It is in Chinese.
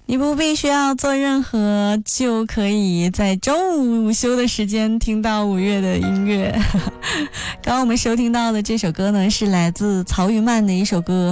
你不必需要做任何，就可以在中午午休的时间听到5月的音乐。刚刚我们收听到的这首歌呢，是来自曹云曼的一首歌